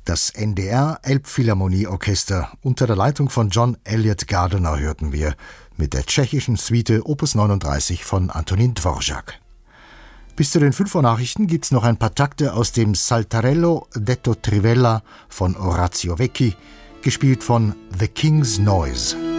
Das NDR Elbphilharmonieorchester unter der Leitung von John Elliott Gardiner hörten wir mit der tschechischen Suite Opus 39 von Antonín Dvořák. Bis zu den 5 Uhr Nachrichten gibt's noch ein paar Takte aus dem Saltarello detto Trivella von Orazio Vecchi, gespielt von The King's Noise.